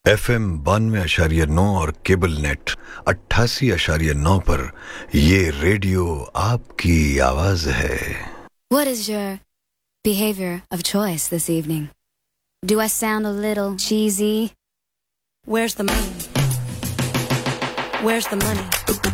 FM 92.9 और cable net 88.9 पर ये रेडियो आपकी आवाज है. What is your behavior of choice this evening? Do I sound a little cheesy? Where's the money? Where's the money?